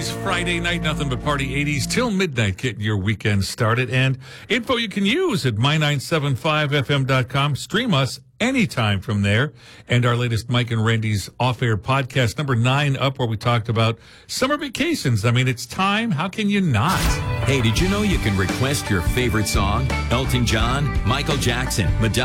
80s, Friday night, nothing but party 80s till midnight, getting your weekend started. And info you can use at my975fm.com. Stream us anytime from there. And our latest Mike and Randy's off-air podcast, number 9 up, where we talked about summer vacations. I mean, it's time. How can you not? Hey, did you know you can request your favorite song? Elton John, Michael Jackson, Madonna.